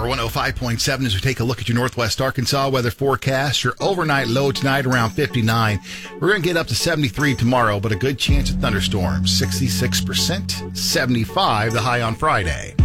Power 105.7 as we take a look at your Northwest Arkansas weather forecast. Your overnight low tonight around 59. We're going to get up to 73 tomorrow, but a good chance of thunderstorms. 66%, 75 the high on Friday.